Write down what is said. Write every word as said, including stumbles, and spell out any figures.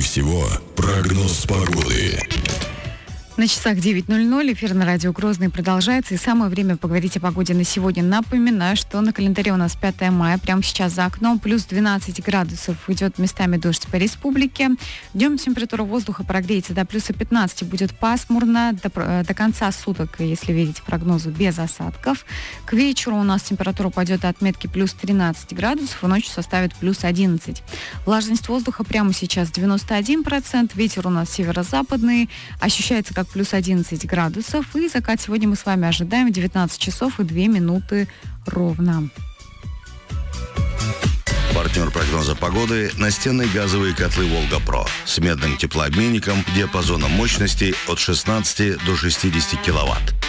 Впереди всего прогноз погоды. На часах девять ноль ноль эфир на радио Грозный продолжается, и самое время поговорить о погоде на сегодня. Напоминаю, что на календаре у нас пятое мая, прямо сейчас за окном плюс двенадцать градусов, идет местами дождь по республике. Днем температура воздуха прогреется до плюса пятнадцати, будет пасмурно до, до конца суток, если верить прогнозу, без осадков. К вечеру у нас температура пойдет до отметки плюс тринадцать градусов, и ночью составит плюс одиннадцать. Влажность воздуха прямо сейчас девяносто один процент, ветер у нас северо-западный, ощущается как плюс одиннадцать градусов, и закат сегодня мы с вами ожидаем в девятнадцать часов и две минуты ровно. Партнер прогноза погоды – настенные газовые котлы «Волга-Про» с медным теплообменником диапазоном мощностей от шестнадцати до шестидесяти киловатт.